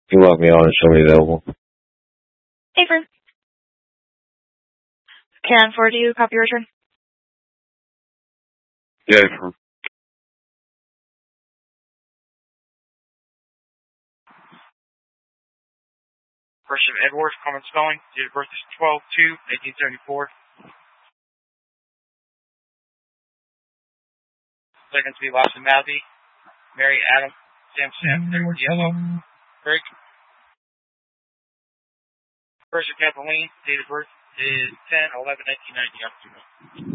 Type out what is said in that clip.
You log me on and show me available. Hey, friend. Can forward you copy return? Yeah, First of Edwards, common spelling. Date of birth is 12/2/1874. Second to be Lawson Matthew, Mary Adam, Sam, Edward Yellow, Greg. First of Kathleen, date of birth is 10/11/1990.